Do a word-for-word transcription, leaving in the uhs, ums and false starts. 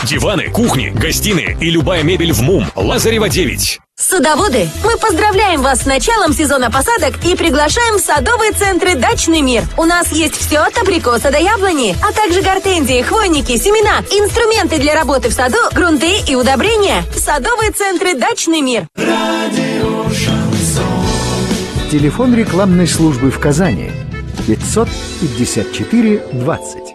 Диваны, кухни, гостиные и любая мебель в МУМ. Лазарева девять. Садоводы, мы поздравляем вас с началом сезона посадок и приглашаем в садовые центры «Дачный мир». У нас есть все от абрикоса до яблони, а также гортензии, хвойники, семена, инструменты для работы в саду, грунты и удобрения. Садовые центры «Дачный мир». Радио Шансон. Телефон рекламной службы в Казани пятьсот пятьдесят четыре двадцать.